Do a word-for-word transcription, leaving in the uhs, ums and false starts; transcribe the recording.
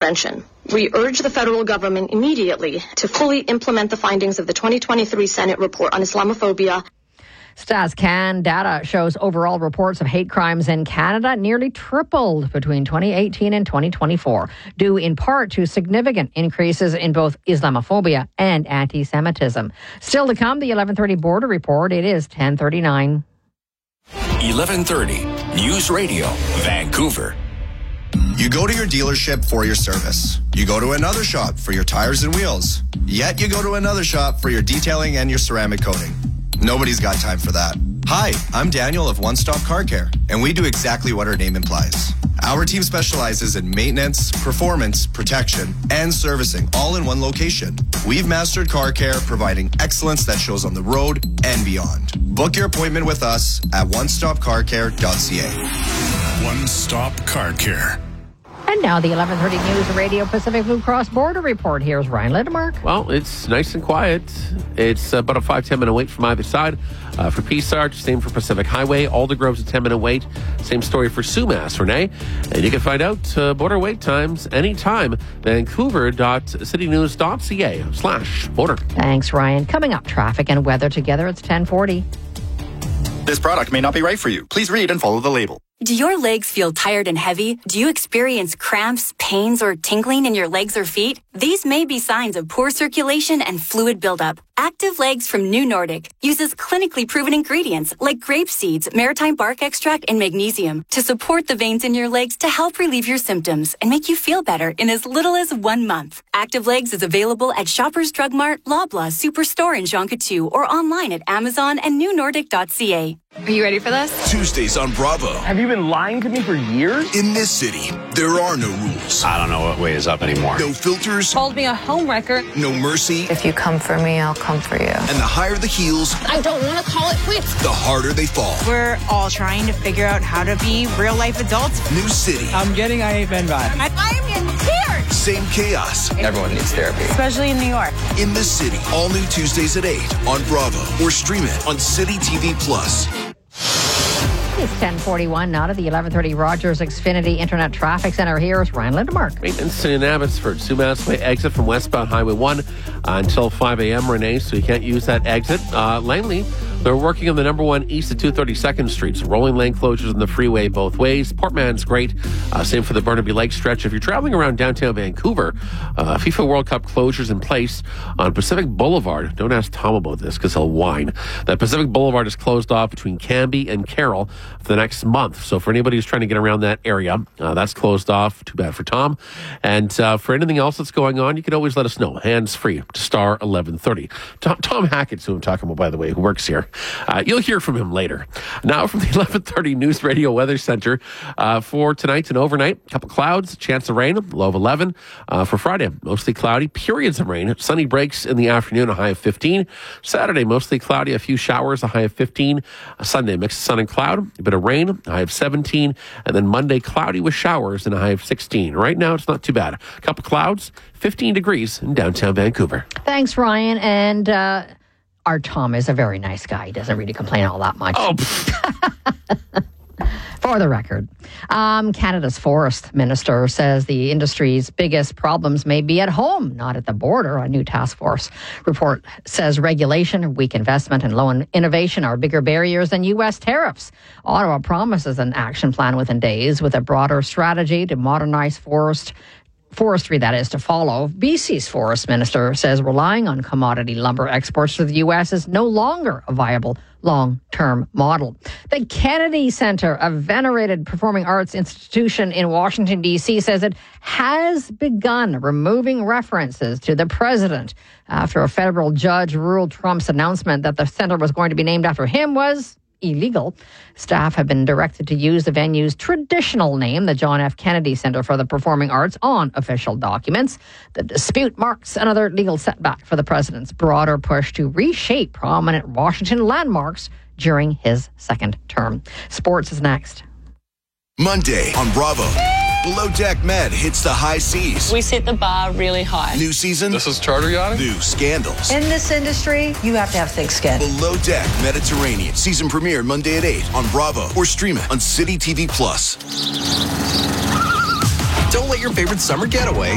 suspension. We urge the federal government immediately to fully implement the findings of the twenty twenty-three Senate report on Islamophobia. StatsCan data shows overall reports of hate crimes in Canada nearly tripled between twenty eighteen and twenty twenty-four, due in part to significant increases in both Islamophobia and anti-Semitism. Still to come, the eleven thirty Border Report. It is ten thirty-nine. eleven thirty News Radio, Vancouver. You go to your dealership for your service. You go to another shop for your tires and wheels. Yet you go to another shop for your detailing and your ceramic coating. Nobody's got time for that. Hi, I'm Daniel of One Stop Car Care, and we do exactly what our name implies. Our team specializes in maintenance, performance, protection, and servicing, all in one location. We've mastered car care, providing excellence that shows on the road and beyond. Book your appointment with us at one stop car care dot c a. One Stop Car Care. And now the eleven thirty News Radio Pacific Blue Cross Border Report. Here's Ryan Lindemark. Well, it's nice and quiet. It's about a five to ten minute wait from either side. Uh, for Peace Arch, same for Pacific Highway. Aldergrove's a ten minute wait. Same story for Sumas, Renee. And you can find out uh, border wait times anytime. Vancouver dot city news dot c a slash border. Thanks, Ryan. Coming up, traffic and weather together. It's ten forty. This product may not be right for you. Please read and follow the label. Do your legs feel tired and heavy? Do you experience cramps, pains, or tingling in your legs or feet? These may be signs of poor circulation and fluid buildup. Active Legs from New Nordic uses clinically proven ingredients like grape seeds, maritime bark extract, and magnesium to support the veins in your legs to help relieve your symptoms and make you feel better in as little as one month. Active Legs is available at Shoppers Drug Mart, Loblaw, Superstore in Jean Coutu, or online at Amazon and new nordic dot c a. Are you ready for this? Tuesdays on Bravo. Have you been lying to me for years? In this city, there are no rules. I don't know what way is up anymore. No filters. Called me a homewrecker. No mercy. If you come for me, I'll come for you. And the higher the heels, I don't want to call it quits. The harder they fall. We're all trying to figure out how to be real life adults. New city. I'm getting I Hate Ben vibes. I, I'm in tears. Same chaos. Everyone needs therapy. Especially in New York. In this city, all new Tuesdays at eight on Bravo or stream it on City T V Plus. It's ten forty-one, now to the eleven thirty Rogers Xfinity Internet Traffic Center. Here's Ryan Lindemark. Maintenance in Abbotsford. Sumas Way exit from westbound Highway one uh, until five a.m., Renee, so you can't use that exit. Uh, Langley, they're working on the number one east of two hundred thirty-second Street. So rolling lane closures on the freeway both ways. Portman's great. Uh, same for the Burnaby Lake stretch. If you're traveling around downtown Vancouver, uh, FIFA World Cup closures in place on Pacific Boulevard. Don't ask Tom about this because he'll whine. That Pacific Boulevard is closed off between Cambie and Carroll for the next month. So for anybody who's trying to get around that area, uh, that's closed off. Too bad for Tom. And uh, for anything else that's going on, you can always let us know. Hands free to star eleven thirty. Tom, Tom Hackett's who I'm talking about, by the way, who works here. Uh, you'll hear from him later. Now from the eleven thirty News Radio Weather Center uh, for tonight and overnight. A couple clouds, chance of rain, low of eleven. Uh, for Friday, mostly cloudy, periods of rain. Sunny breaks in the afternoon, a high of fifteen. Saturday, mostly cloudy, a few showers, a high of fifteen. Sunday, mix of sun and cloud, a bit of rain, a high of seventeen. And then Monday, cloudy with showers and a high of sixteen. Right now, it's not too bad. A couple clouds, fifteen degrees in downtown Vancouver. Thanks, Ryan. And uh, our Tom is a very nice guy. He doesn't really complain all that much. Oh, For the record, um, Canada's forest minister says the industry's biggest problems may be at home, not at the border. A new task force report says regulation, weak investment, and low innovation are bigger barriers than U S tariffs. Ottawa promises an action plan within days with a broader strategy to modernize forest forestry, that is, to follow. B C's forest minister says relying on commodity lumber exports to the U S is no longer a viable long-term model. The Kennedy Center, a venerated performing arts institution in Washington, D C, says it has begun removing references to the president after a federal judge ruled Trump's announcement that the center was going to be named after him was illegal. Staff have been directed to use the venue's traditional name, the John F. Kennedy Center for the Performing Arts, on official documents. The dispute marks another legal setback for the president's broader push to reshape prominent Washington landmarks during his second term. Sports is next. Monday on Bravo. Below Deck Med hits the high seas. We set the bar really high. New season. This is charter yachting? New scandals. In this industry, you have to have thick skin. Below Deck Mediterranean. Season premiere Monday at eight on Bravo or stream it on City T V Plus. Don't let your favorite summer getaway